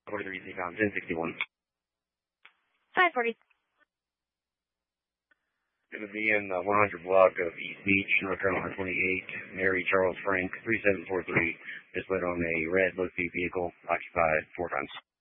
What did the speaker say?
43 pounds, 1061. 540. Going to be in the 100 block of East Beach, North Carolina 28, Mary Charles Frank, 3743, displayed on a red low-speed vehicle, occupied 4 times.